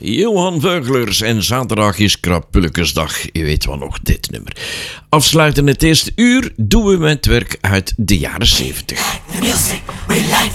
Johan Veuglers en zaterdag is Krapulkensdag. Je weet wel nog, dit nummer. Afsluiten het eerste uur doen we met werk uit de jaren 70.